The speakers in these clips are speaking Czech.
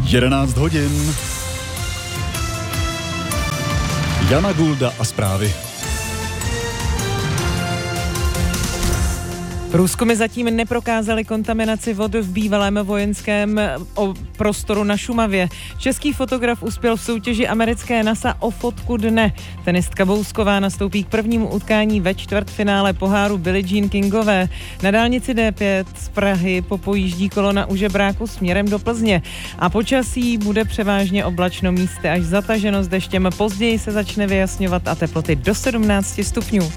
11 hodin. Jana Gulda a zprávy. Průzkumy zatím neprokázaly kontaminaci vod v bývalém vojenském prostoru na Šumavě. Český fotograf uspěl v soutěži americké NASA o fotku dne. Tenistka Bousková nastoupí k prvnímu utkání ve čtvrtfinále poháru Billie Jean Kingové. Na dálnici D5 z Prahy popojíždí kolona u Žebráku směrem do Plzně. A počasí bude převážně oblačno, místy až zataženo s deštěm. Později se začne vyjasňovat a teploty do 17 stupňů.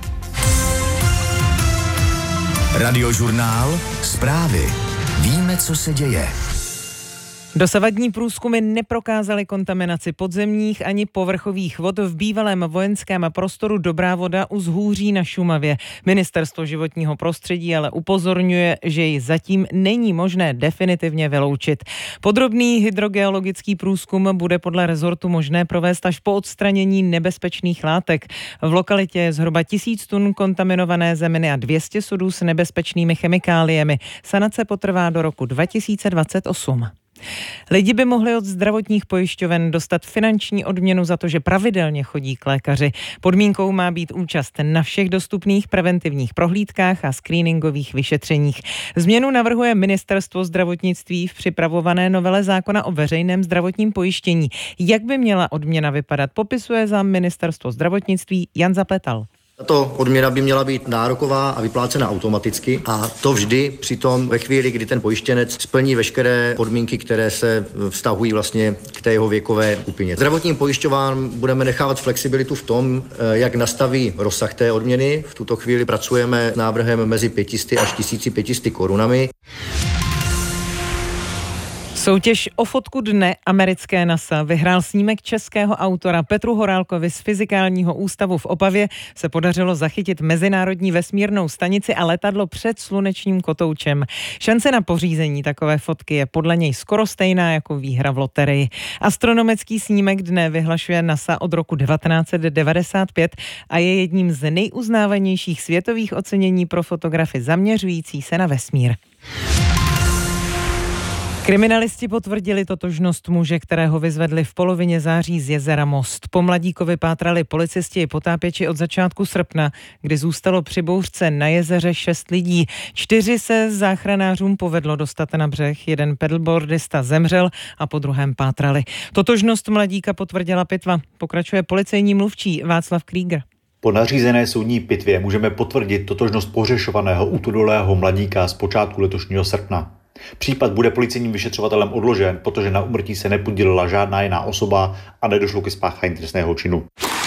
Radiožurnál, zprávy. Víme, co se děje. Dosavadní průzkumy neprokázaly kontaminaci podzemních ani povrchových vod v bývalém vojenském prostoru Dobrá voda u Zhůří na Šumavě. Ministerstvo životního prostředí ale upozorňuje, že ji zatím není možné definitivně vyloučit. Podrobný hydrogeologický průzkum bude podle rezortu možné provést až po odstranění nebezpečných látek. V lokalitě je zhruba 1000 tun kontaminované zeminy a 200 sudů s nebezpečnými chemikáliemi. Sanace potrvá do roku 2028. Lidi by mohli od zdravotních pojišťoven dostat finanční odměnu za to, že pravidelně chodí k lékaři. Podmínkou má být účast na všech dostupných preventivních prohlídkách a screeningových vyšetřeních. Změnu navrhuje Ministerstvo zdravotnictví v připravované novele zákona o veřejném zdravotním pojištění. Jak by měla odměna vypadat, popisuje za Ministerstvo zdravotnictví Jan Zapletal. Tato odměna by měla být nároková a vyplácena automaticky a to vždy přitom ve chvíli, kdy ten pojištěnec splní veškeré podmínky, které se vztahují vlastně k té jeho věkové skupině. Zdravotním pojišťován budeme nechávat flexibilitu v tom, jak nastaví rozsah té odměny. V tuto chvíli pracujeme s návrhem mezi 500 až 1500 korunami. Soutěž o fotku dne americké NASA vyhrál snímek českého autora Petru Horálkovi z Fyzikálního ústavu v Opavě. Se podařilo zachytit mezinárodní vesmírnou stanici a letadlo před slunečním kotoučem. Šance na pořízení takové fotky je podle něj skoro stejná jako výhra v loterii. Astronomický snímek dne vyhlašuje NASA od roku 1995 a je jedním z nejuznávanějších světových ocenění pro fotografy zaměřující se na vesmír. Kriminalisti potvrdili totožnost muže, kterého vyzvedli v polovině září z jezera Most. Po mladíkovi pátrali policisti i potápěči od začátku srpna, kdy zůstalo při bouřce na jezeře 6 lidí. 4 se záchranářům povedlo dostat na břeh, jeden pedalboardista zemřel a po druhém pátrali. Totožnost mladíka potvrdila pitva. Pokračuje policejní mluvčí Václav Krieger. Po nařízené soudní pitvě můžeme potvrdit totožnost pohřešovaného utudolého mladíka z počátku letošního srpna. Případ bude policejním vyšetřovatelem odložen, protože na úmrtí se nepodílela žádná jiná osoba a nedošlo ke spáchání trestného činu.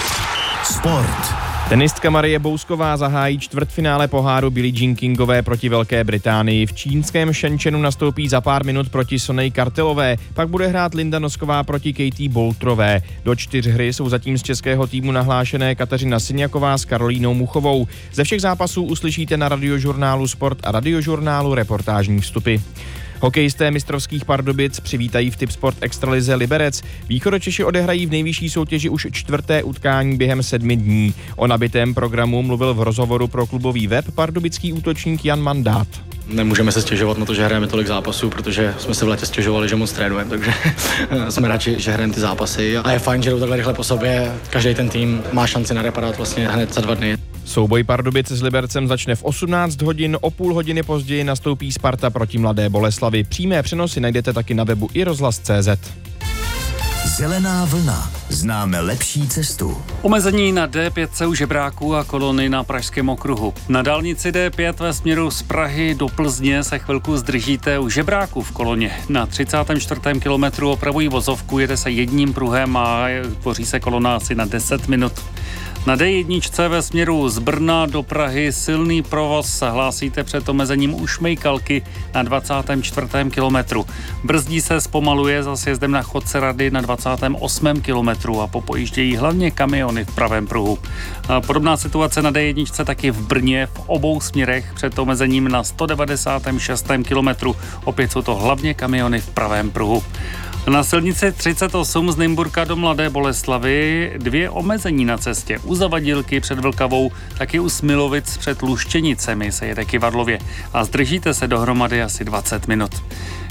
Sport. Tenistka Marie Bousková zahájí čtvrtfinále poháru Billie Jean Kingové proti Velké Británii. V čínském Shenzhenu nastoupí za pár minut proti Sonej Kartelové, pak bude hrát Linda Nosková proti Katie Boultrové. Do 4 hry jsou zatím z českého týmu nahlášené Kateřina Syňaková s Karolínou Muchovou. Ze všech zápasů uslyšíte na Radiožurnálu Sport a Radiožurnálu reportážní vstupy. Hokejisté mistrovských Pardubic přivítají v Tipsport extralize Liberec. Východočeši odehrají v nejvyšší soutěži už 4. utkání během 7 dní. O nabitém programu mluvil v rozhovoru pro klubový web pardubický útočník Jan Mandát. Nemůžeme se stěžovat na to, že hrajeme tolik zápasů, protože jsme se v létě stěžovali, že moc trénujeme, takže jsme radši, že hrajeme ty zápasy. A je fajn, že jdou takhle rychle po sobě. Každý ten tým má šanci na reparát vlastně hned za 2 dny. Souboj Pardubic s Libercem začne v 18 hodin, o půl hodiny později nastoupí Sparta proti Mladé Boleslavi. Přímé přenosy najdete taky na webu iRozhlas.cz. Zelená vlna. Známe lepší cestu. Omezení na D5 u Žebráku a kolony na Pražském okruhu. Na dálnici D5 ve směru z Prahy do Plzně se chvilku zdržíte u Žebráku v koloně. Na 34. kilometru opravují vozovku, jede se jedním pruhem a tvoří se kolona asi na 10 minut. Na D1 ve směru z Brna do Prahy silný provoz, hlásíte před omezením u Šmejkalky na 24. kilometru. Brzdí se, zpomaluje za sjezdem na Chodce Rady na 28. kilometru a popojíždějí hlavně kamiony v pravém pruhu. Podobná situace na D1 taky v Brně v obou směrech před omezením na 196. kilometru. Opět jsou to hlavně kamiony v pravém pruhu. Na silnici 38 z Nymburka do Mladé Boleslavy 2 omezení na cestě. U Zavadilky před Vlkavou, taky u Smilovic před Luštěnicemi se jede Kyvadlově a zdržíte se dohromady asi 20 minut.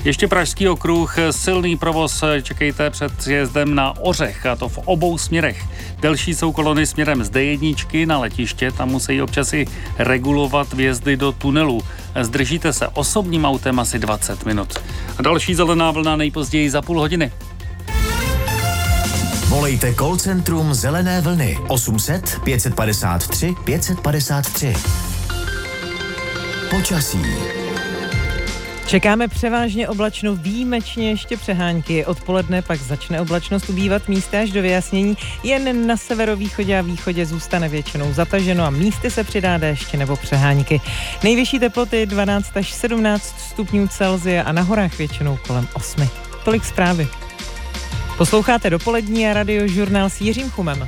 Ještě Pražský okruh, silný provoz čekejte před sjezdem na Ořech, a to v obou směrech. Delší jsou kolony směrem z D1 na letiště, tam musí občas i regulovat vjezdy do tunelu. Zdržíte se osobním autem asi 20 minut. A další zelená vlna nejpozději za půl hodiny. Volejte call centrum Zelené vlny 800 553 553. Počasí. Čekáme převážně oblačno, výjimečně ještě přehánky. Odpoledne pak začne oblačnost ubývat, místy až do vyjasnění. Jen na severovýchodě a východě zůstane většinou zataženo a místy se přidá déšť nebo přehánky. Nejvyšší teploty 12 až 17 stupňů Celsia a na horách většinou kolem 8. Tolik zprávy. Posloucháte Dopolední a Radiožurnál s Jiřím Chumem.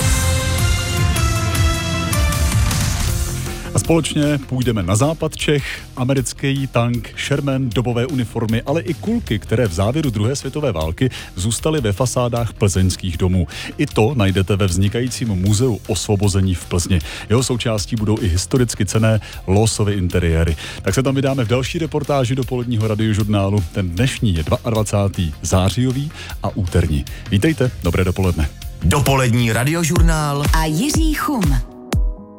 A společně půjdeme na západ Čech. Americký tank, Sherman, dobové uniformy, ale i kulky, které v závěru druhé světové války zůstaly ve fasádách plzeňských domů. I to najdete ve vznikajícím muzeu Osvobození v Plzni. Jeho součástí budou i historicky cenné losovy interiéry. Tak se tam vydáme v další reportáži Dopoledního Radiožurnálu. Ten dnešní je 22. zářijový a úterní. Vítejte, dobré dopoledne. Dopolední Radiožurnál a Jiří Chum.